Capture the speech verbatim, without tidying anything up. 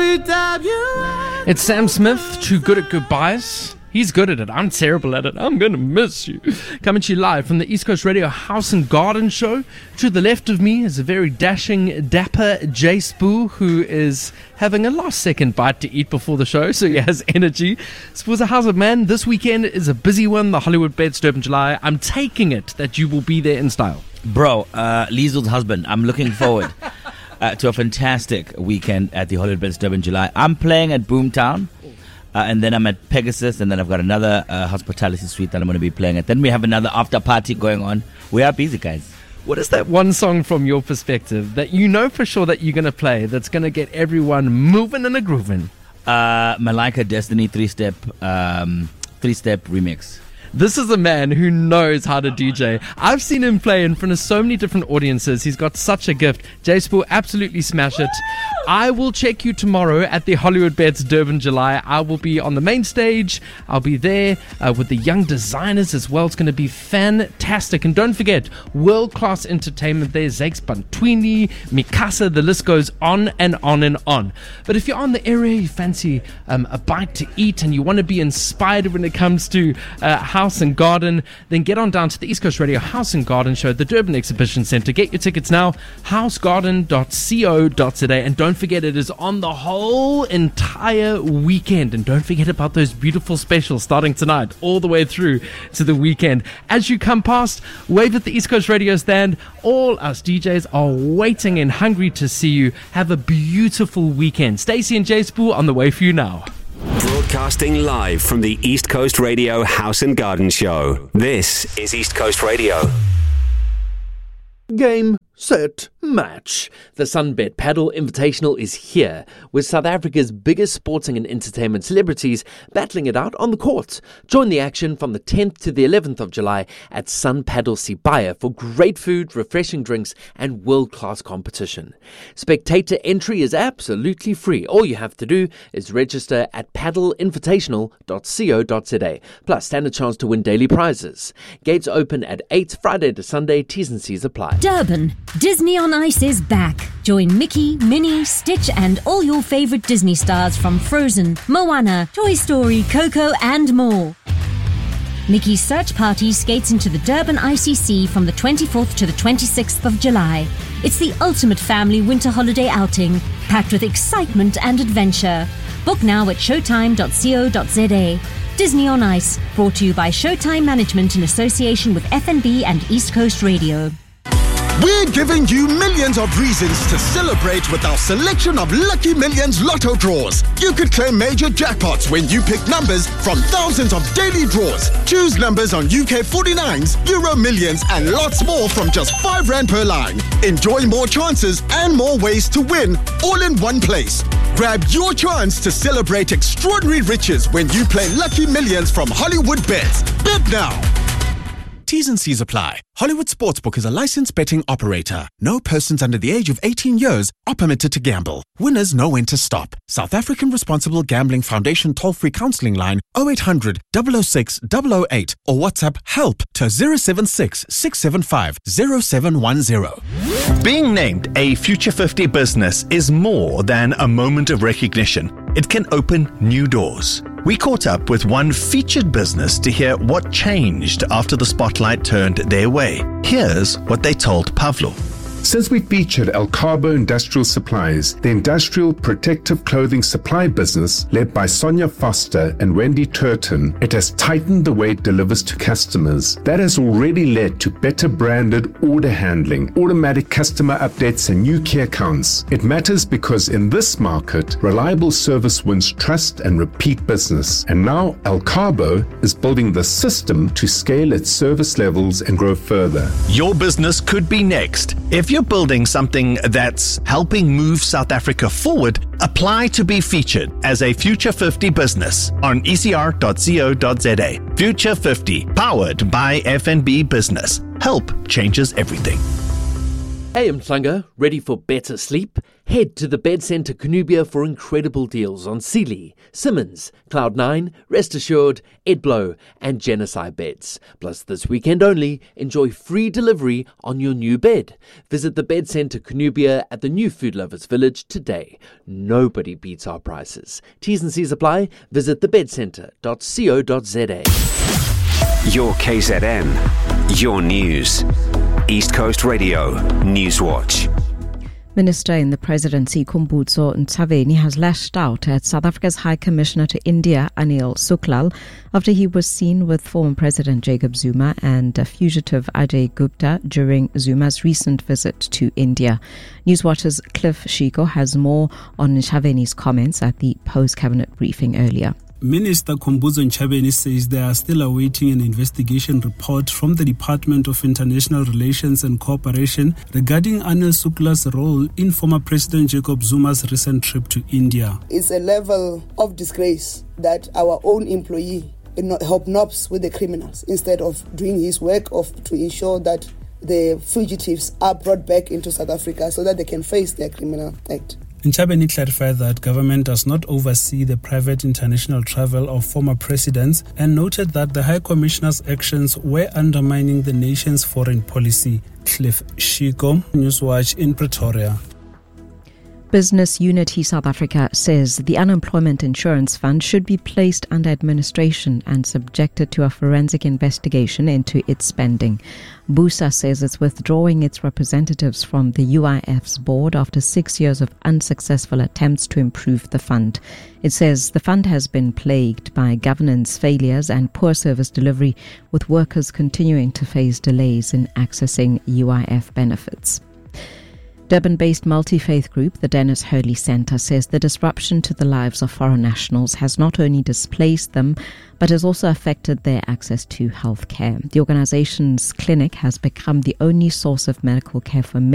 every time you... It's Sam Smith, Too Good at Goodbyes. He's good at it. I'm terrible at it. I'm going to miss you. Coming to you live from the East Coast Radio House and Garden Show. To the left of me is a very dashing, dapper Jay Spoo, who is having a last second bite to eat before the show, so he has energy. Spooza, how's it, man? This weekend is a busy one. The Hollywood Beds Durban July. I'm taking it that you will be there in style. Bro, uh, Liesel's husband, I'm looking forward uh, to a fantastic weekend at the Hollywood Beds Durban July. I'm playing at Boomtown. Uh, and then I'm at Pegasus, and then I've got another uh, hospitality suite that I'm going to be playing at. Then we have another after party going on. We are busy, guys. What is that one song from your perspective that you know for sure that you're going to play that's going to get everyone moving and a grooving? Uh, Malika Destiny three-step um, three-step remix. This is a man who knows how to D J. I've seen him play in front of so many different audiences. He's got such a gift. Jay Spoo, absolutely smash it. I will check you tomorrow at the Hollywood Beds Durban July. I will be on the main stage. I'll be there uh, with the young designers as well. It's going to be fantastic. And don't forget, world-class entertainment there. Zakes Bantwini, Mikasa, the list goes on and on and on. But if you're on the area, you fancy um, a bite to eat and you want to be inspired when it comes to uh, how House and Garden, then get on down to the East Coast Radio House and Garden Show at the Durban Exhibition Centre. Get your tickets now, house garden dot co dot za, and don't forget it is on the whole entire weekend. And don't forget about those beautiful specials starting tonight all the way through to the weekend. As you come past, wave at the East Coast Radio stand. All us D Js are waiting and hungry to see you. Have a beautiful weekend. Stacey and Jay Spoo on the way for you now. Broadcasting live from the East Coast Radio House and Garden Show. This is East Coast Radio. Game, set, match. The Sunbet Paddle Invitational is here, with South Africa's biggest sporting and entertainment celebrities battling it out on the court. Join the action from the tenth to the eleventh of July at Sun Paddle Sibaya for great food, refreshing drinks, and world-class competition. Spectator entry is absolutely free. All you have to do is register at paddle invitational dot co dot za. Plus, stand a chance to win daily prizes. Gates open at eight, Friday to Sunday. T's and C's apply. Durban, Disney on Ice is back. Join Mickey, Minnie, Stitch and all your favourite Disney stars from Frozen, Moana, Toy Story, Coco and more. Mickey's Search Party skates into the Durban I C C from the twenty-fourth to the twenty-sixth of July. It's the ultimate family winter holiday outing, packed with excitement and adventure. Book now at showtime dot co dot za. Disney on Ice, brought to you by Showtime Management in association with F N B and East Coast Radio. We're giving you millions of reasons to celebrate with our selection of Lucky Millions Lotto draws. You could claim major jackpots when you pick numbers from thousands of daily draws. Choose numbers on U K forty-nines, Euro Millions and lots more from just five rand per line. Enjoy more chances and more ways to win all in one place. Grab your chance to celebrate extraordinary riches when you play Lucky Millions from Hollywood Bets. Bet now. T's and C's apply. Hollywood Sportsbook is a licensed betting operator. No persons under the age of eighteen years are permitted to gamble. Winners know when to stop. South African Responsible Gambling Foundation toll-free counselling line oh eight hundred, double oh six, double oh eight or WhatsApp HELP to zero seven six, six seven five, zero seven one zero. Being named a Future fifty business is more than a moment of recognition. It can open new doors. We caught up with one featured business to hear what changed after the spotlight turned their way. Here's what they told Pavlo. Since we featured El Cabo Industrial Supplies, the industrial protective clothing supply business led by Sonia Foster and Wendy Turton, it has tightened the way it delivers to customers. That has already led to better branded order handling, automatic customer updates and new key accounts. It matters because in this market, reliable service wins trust and repeat business. And now El Cabo is building the system to scale its service levels and grow further. Your business could be next. If you're building something that's helping move South Africa forward, apply to be featured as a Future fifty business on e c r dot co dot za. Future fifty, powered by F N B Business. Help changes everything. Hey, Mhlanga, ready for better sleep? Head to the Bed Centre Cunubia for incredible deals on Sealy, Simmons, Cloud nine, Rest Assured, Edblow and Genocide beds. Plus this weekend only, enjoy free delivery on your new bed. Visit the Bed Centre Cunubia at the new Food Lovers Village today. Nobody beats our prices. T's and C's apply. Visit the bed centre dot co dot za. Your K Z N, your news. East Coast Radio Newswatch. Minister in the Presidency Khumbudzo Ntshavheni has lashed out at South Africa's High Commissioner to India, Anil Suklal, after he was seen with former President Jacob Zuma and uh, fugitive Ajay Gupta during Zuma's recent visit to India. Newswatch's Cliff Shiko has more on Ntshavheni's comments at the post-cabinet briefing earlier. Minister Khumbudzo Ntshavheni says they are still awaiting an investigation report from the Department of International Relations and Cooperation regarding Anil Suklal's role in former President Jacob Zuma's recent trip to India. It's a level of disgrace that our own employee hobnobs with the criminals instead of doing his work of to ensure that the fugitives are brought back into South Africa so that they can face their criminal act. Ntshavheni clarified that government does not oversee the private international travel of former presidents and noted that the High Commissioner's actions were undermining the nation's foreign policy. Cliff Shiko, Newswatch in Pretoria. Business Unity South Africa says the Unemployment Insurance Fund should be placed under administration and subjected to a forensic investigation into its spending. BUSA says it's withdrawing its representatives from the U I F's board after six years of unsuccessful attempts to improve the fund. It says the fund has been plagued by governance failures and poor service delivery, with workers continuing to face delays in accessing U I F benefits. Durban-based multi-faith group, the Dennis Hurley Centre, says the disruption to the lives of foreign nationals has not only displaced them, but has also affected their access to health care. The organisation's clinic has become the only source of medical care for